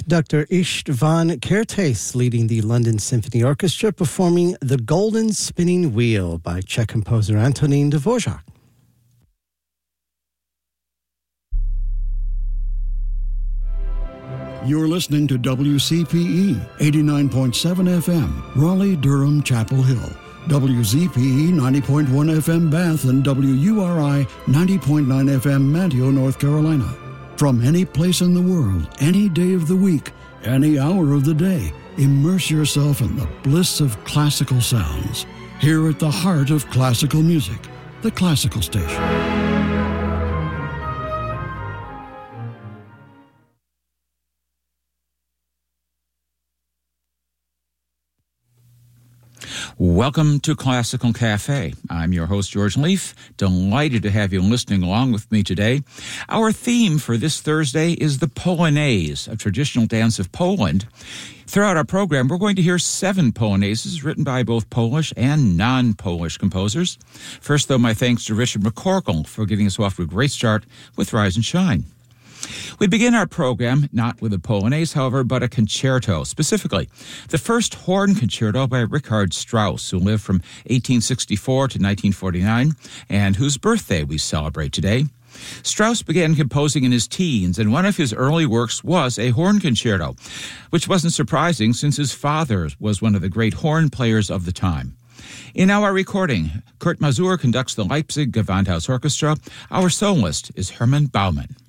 Dr. Istvan Kertész leading the London Symphony Orchestra performing The Golden Spinning Wheel by Czech composer Antonín Dvořák. You're listening to WCPE 89.7 FM, Raleigh, Durham, Chapel Hill. WZPE 90.1 FM, Bath, and WURI 90.9 FM, Manteo, North Carolina. From any place in the world, any day of the week, any hour of the day, immerse yourself in the bliss of classical sounds. Here at the heart of classical music, the Classical Station. Welcome to Classical Cafe. I'm your host, George Leaf. Delighted to have you listening along with me today. Our theme for this Thursday is the Polonaise, a traditional dance of Poland. Throughout our program, we're going to hear 7 Polonaises written by both Polish and non-Polish composers. First, though, my thanks to Richard McCorkle for getting us off to a great start with Rise and Shine. We begin our program not with a Polonaise, however, but a concerto, specifically the first horn concerto by Richard Strauss, who lived from 1864 to 1949, and whose birthday we celebrate today. Strauss began composing in his teens, and one of his early works was a horn concerto, which wasn't surprising since his father was one of the great horn players of the time. In our recording, Kurt Masur conducts the Leipzig Gewandhaus Orchestra. Our soloist is Hermann Baumann.